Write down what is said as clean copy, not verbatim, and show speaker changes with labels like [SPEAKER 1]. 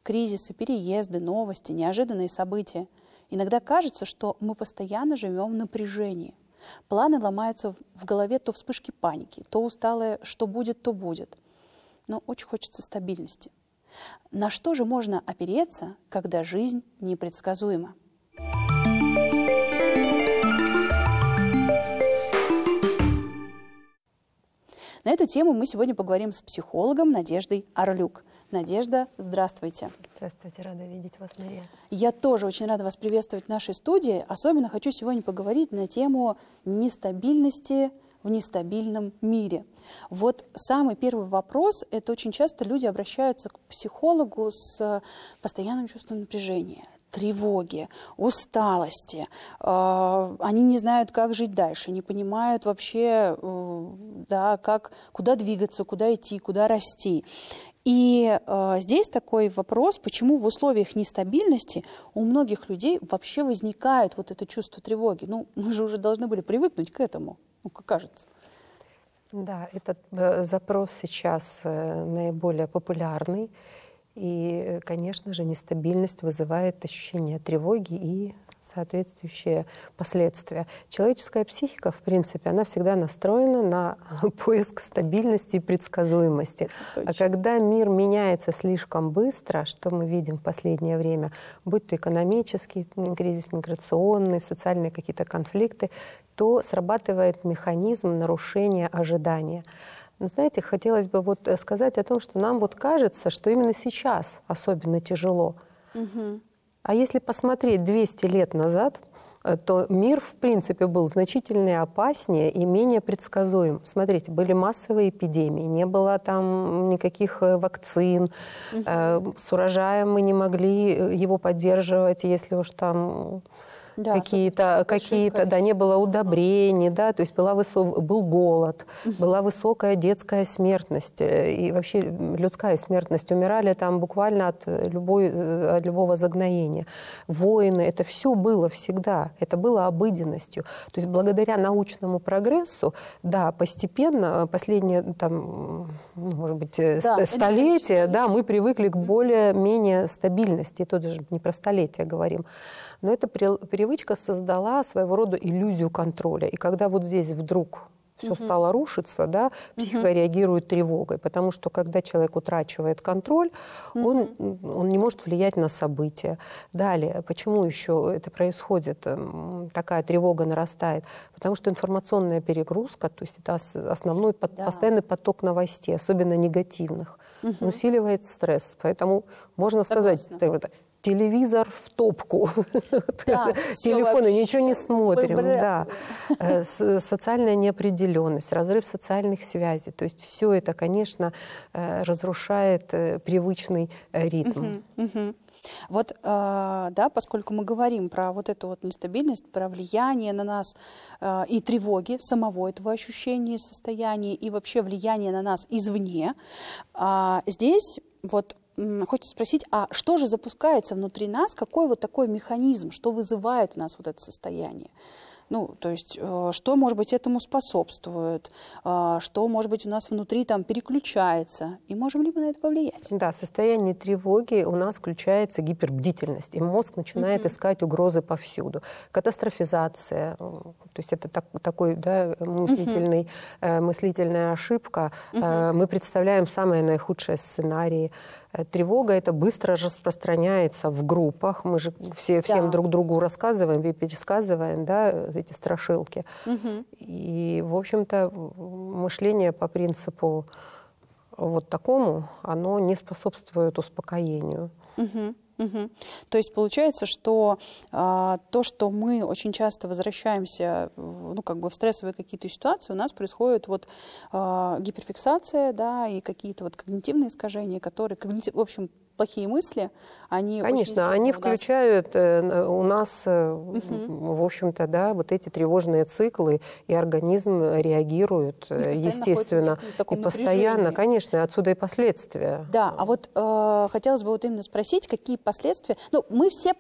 [SPEAKER 1] кризисы, переезды, новости, неожиданные события. Иногда кажется, что мы постоянно живем в напряжении. Планы ломаются в голове то вспышки паники, то усталое «что будет, то будет». Но очень хочется стабильности. На что же можно опереться, когда жизнь непредсказуема? На эту тему мы сегодня поговорим с психологом Надеждой Орлюк. Надежда, здравствуйте.
[SPEAKER 2] Здравствуйте, рада видеть вас, Мария.
[SPEAKER 1] Я тоже очень рада вас приветствовать в нашей студии. Особенно хочу сегодня поговорить на тему нестабильности в нестабильном мире. Вот самый первый вопрос – это очень часто люди обращаются к психологу с постоянным чувством напряжения, тревоги, усталости. Они не знают, как жить дальше, не понимают вообще, да, куда двигаться, куда идти, куда расти. И здесь такой вопрос, почему в условиях нестабильности у многих людей вообще возникает вот это чувство тревоги. Ну, мы же уже должны были привыкнуть к этому, ну, как кажется.
[SPEAKER 2] Да, этот запрос сейчас наиболее популярный. И, конечно же, нестабильность вызывает ощущение тревоги и соответствующие последствия. Человеческая психика, в принципе, она всегда настроена на поиск стабильности и предсказуемости. А когда мир меняется слишком быстро, что мы видим в последнее время, будь то экономический кризис, миграционный, социальные какие-то конфликты, то срабатывает механизм нарушения ожидания. Но, знаете, хотелось бы вот сказать о том, что нам вот кажется, что именно сейчас особенно тяжело.
[SPEAKER 1] Угу.
[SPEAKER 2] А если посмотреть 200 лет назад, то мир, в принципе, был значительно опаснее и менее предсказуем. Смотрите, были массовые эпидемии, не было там никаких вакцин, с урожаем мы не могли его поддерживать, если уж там... Да, какие-то, да, не было удобрений, да, то есть был голод, была высокая детская смертность и вообще людская смертность. Умирали там буквально от любого загноения. Войны, это все было всегда, это было обыденностью. То есть благодаря научному прогрессу, да, постепенно, последние там, может быть, столетия, да, мы привыкли к более-менее стабильности, и тут даже не про столетия говорим. Но эта привычка создала своего рода иллюзию контроля. И когда вот здесь вдруг все стало рушиться, да, психика реагирует тревогой. Потому что когда человек утрачивает контроль, он не может влиять на события. Далее, почему еще это происходит? Такая тревога нарастает. Потому что информационная перегрузка, то есть это основной постоянный поток новостей, особенно негативных, усиливает стресс. Поэтому можно сказать... Телевизор в топку,
[SPEAKER 1] да,
[SPEAKER 2] телефоны, ничего не смотрим. Да. Социальная неопределенность, разрыв социальных связей. То есть все это, конечно, разрушает привычный ритм.
[SPEAKER 1] Вот, да, поскольку мы говорим про вот эту вот нестабильность, про влияние на нас и тревоги самого этого ощущения, состояния и вообще влияние на нас извне, здесь вот хочется спросить, а что же запускается внутри нас, какой вот такой механизм, что вызывает в нас вот это состояние? Ну, то есть, что, может быть, этому способствует, что, может быть, у нас внутри там переключается, и можем ли мы на это повлиять?
[SPEAKER 2] Да, в состоянии тревоги у нас включается гипербдительность, и мозг начинает искать угрозы повсюду. Катастрофизация, то есть это такой, да, мыслительная ошибка. Мы представляем самые наихудшие сценарии. Тревога это быстро распространяется в группах. Мы же всем друг другу рассказываем и пересказываем, да, эти страшилки. И, в общем-то, мышление по принципу вот такому, оно не способствует успокоению.
[SPEAKER 1] То есть получается, что то, что мы очень часто возвращаемся, ну, как бы в стрессовые какие-то ситуации, у нас происходит вот гиперфиксация, да, и какие-то вот когнитивные искажения, которые, в общем, плохие мысли, они
[SPEAKER 2] конечно, они включают у нас, в общем-то, да, вот эти тревожные циклы, и организм реагирует, естественно, и постоянно, конечно, отсюда и последствия.
[SPEAKER 1] Да, а вот хотелось бы вот именно спросить, какие последствия, ну, мы все